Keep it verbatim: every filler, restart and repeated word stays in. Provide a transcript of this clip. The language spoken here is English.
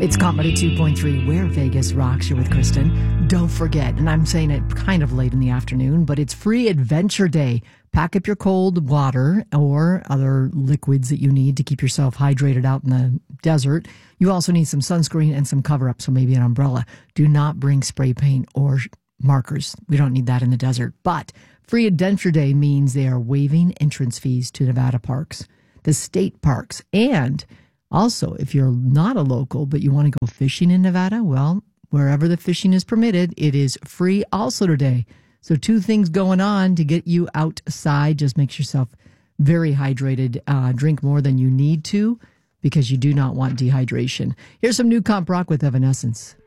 It's Comedy two point three, where Vegas rocks. You're with Kristen. Don't forget, and I'm saying it kind of late in the afternoon, but it's Free Adventure Day. Pack up your cold water or other liquids that you need to keep yourself hydrated out in the desert. You also need some sunscreen and some cover-up, so maybe an umbrella. Do not bring spray paint or markers. We don't need that in the desert. But Free Adventure Day means they are waiving entrance fees to Nevada parks, the state parks, and also, if you're not a local, but you want to go fishing in Nevada, well, wherever the fishing is permitted, it is free also today. So two things going on to get you outside. Just make yourself very hydrated. Uh, drink more than you need to because you do not want dehydration. Here's some new comp rock with Evanescence.